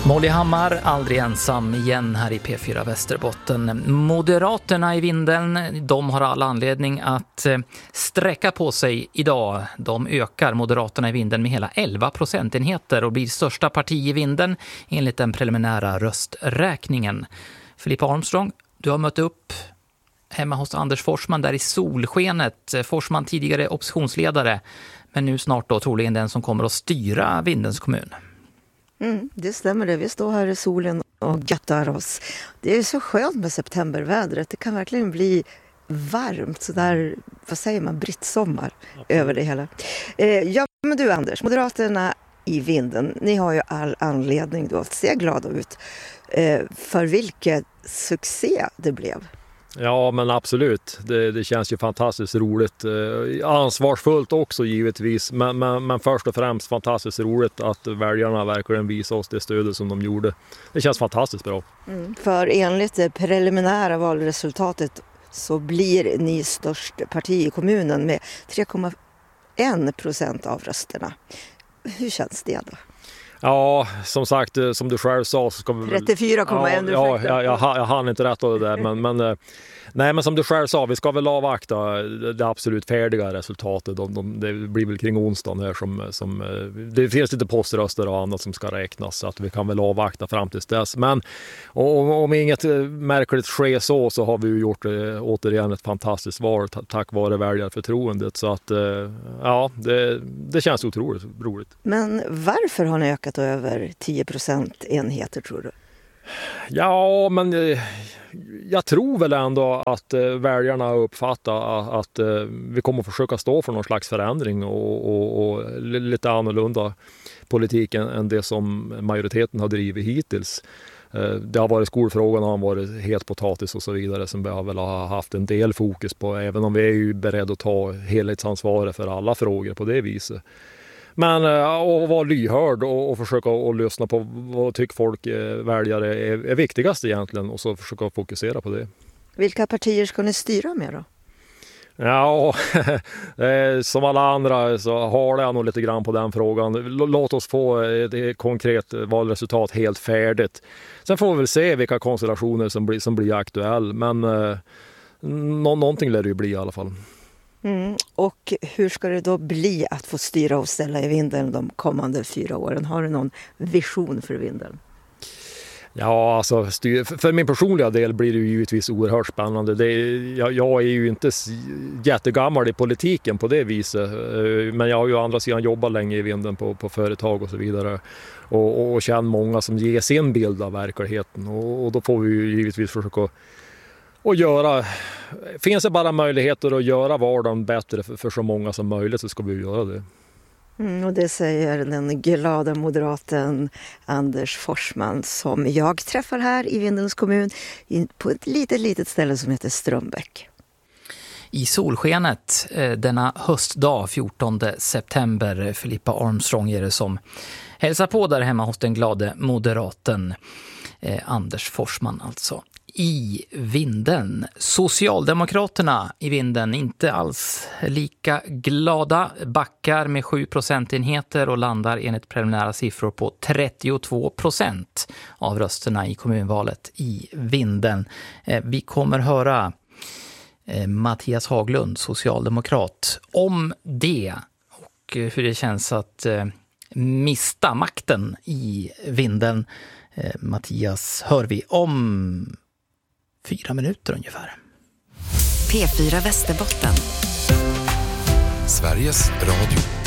Molly Hammar, aldrig ensam igen här i P4 Västerbotten. Moderaterna i Vindeln, de har all anledning att sträcka på sig idag. De ökar Moderaterna i Vindeln med hela 11 procentenheter och blir största parti i Vindeln enligt den preliminära rösträkningen. Filippa Armstrong, du har mött upp hemma hos Anders Forsman där i solskenet. Forsman tidigare oppositionsledare, men nu snart då troligen den som kommer att styra Vindelns kommun. Det stämmer det. Vi står här i solen och göttar oss. Det är så skönt med septembervädret. Det kan verkligen bli varmt. Så där, vad säger man, brittsommar över det hela. Ja, men du Anders, Moderaterna i Vindeln, ni har ju all anledning då att se glada ut. För vilken succé det blev. Ja, men absolut. Det känns ju fantastiskt roligt. Ansvarsfullt också givetvis. Men först och främst fantastiskt roligt att väljarna verkligen visar oss det stödet som de gjorde. Det känns fantastiskt bra. För enligt det preliminära valresultatet så blir ni störst parti i kommunen med 3,1% av rösterna. Hur känns det då? Ja, som sagt, som du själv sa så ska vi 34,1. Ja, jag hann inte rätt av det där, men som du själv sa, vi ska väl avvakta det absolut färdiga resultatet. Det blir väl kring onsdagen här som det finns lite poströster och annat som ska räknas, så att vi kan väl avvakta fram tills dess. Men om inget märkligt sker så har vi ju gjort återigen ett fantastiskt val tack vare väljarförtroendet. Så att ja, det känns otroligt roligt. Men varför har ni ökat över 10% enheter, tror du? Ja, men jag tror väl ändå att väljarna uppfattar att vi kommer att försöka stå för någon slags förändring och lite annorlunda politik än det som majoriteten har drivit hittills. Det har varit skolfrågan, har varit het potatis och så vidare som vi har väl haft en del fokus på, även om vi är ju beredda att ta helhetsansvaret för alla frågor på det viset. Men att vara lyhörd och försöka att lyssna på vad tycker folk väljare är viktigast egentligen, och så försöka fokusera på det. Vilka partier ska ni styra med då? Ja, som alla andra så har jag nog lite grann på den frågan. Låt oss få ett konkret valresultat helt färdigt. Sen får vi väl se vilka konstellationer som blir aktuell, men någonting lär det ju bli i alla fall. Och hur ska det då bli att få styra och ställa i Vindeln de kommande 4 åren? Har du någon vision för Vindeln? Ja, alltså för min personliga del blir det ju givetvis oerhört spännande. Jag är ju inte jättegammal i politiken på det viset, men jag har ju å andra sidan jobbat länge i Vindeln på företag och så vidare och känner många som ger sin bild av verkligheten, och då får vi ju givetvis försöka och göra, finns det bara möjligheter att göra vardagen bättre för så många som möjligt, så ska vi göra det. Och det säger den glada moderaten Anders Forsman som jag träffar här i Vindelns kommun på ett litet ställe som heter Strömbäck. I solskenet denna höstdag 14 september, Filippa Armstrong är det som hälsar på där hemma hos den glade moderaten Anders Forsman alltså. I Vindeln. Socialdemokraterna i Vindeln inte alls lika glada, backar med 7 procentenheter och landar enligt preliminära siffror på 32% av rösterna i kommunvalet i Vindeln. Vi kommer höra Mattias Haglund, socialdemokrat, om det och hur det känns att mista makten i Vindeln. Mattias hör vi om 4 minuter ungefär. P4 Västerbotten. Sveriges Radio.